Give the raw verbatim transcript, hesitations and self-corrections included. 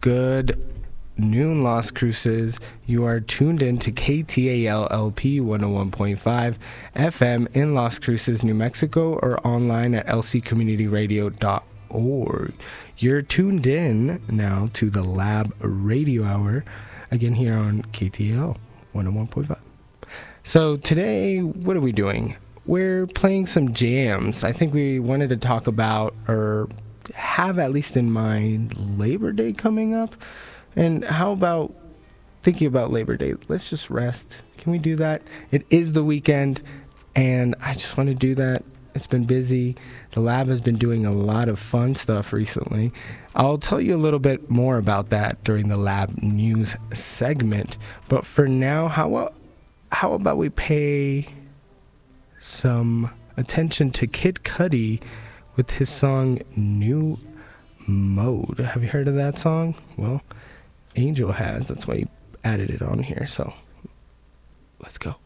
Good noon, Las Cruces. You are tuned in to K T A L L P one oh one point five F M in Las Cruces, New Mexico, or online at l c community radio dot org. You're tuned in now to the Lab Radio Hour, again here on K T A L one oh one point five. So today, what are we doing? We're playing some jams. I think we wanted to talk about, or have at least in mind, Labor Day coming up. And how about thinking about Labor Day? Let's just rest. Can we do that? It is the weekend, and I just want to do that. It's been busy. The lab has been doing a lot of fun stuff recently. I'll tell you a little bit more about that during the lab news segment. But for now, how, how about we pay some attention to Kid Cudi with his song New Mode. Have you heard of that song? Well, Angel has. That's why he added it on here. So let's go.